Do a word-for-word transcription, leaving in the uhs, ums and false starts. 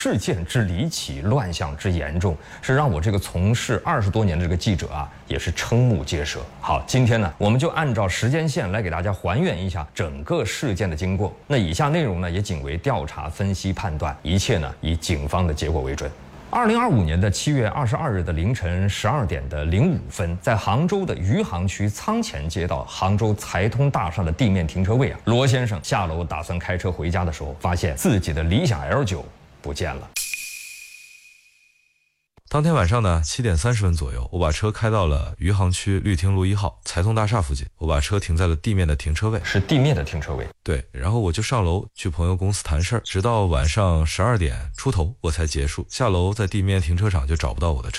事件之离奇，乱象之严重，是让我这个从事二十多年的这个记者啊，也是瞠目结舌。好，今天呢，我们就按照时间线来给大家还原一下整个事件的经过。那以下内容呢，也仅为调查、分析、判断，一切呢以警方的结果为准。二零二五年的七月二十二日的凌晨十二点的零五分，在杭州的余杭区仓前街道杭州财通大厦的地面停车位啊，罗先生下楼打算开车回家的时候，发现自己的理想 L 九不见了。 当天晚上呢，七点三十分左右，我把车开到了余杭区绿汀路一号财通大厦附近，我把车停在了地面的停车位， 是地面的停车位。 对，然后我就上楼去朋友公司谈事儿，直到晚上十二点出头我才结束。下楼在地面停车场就找不到我的车。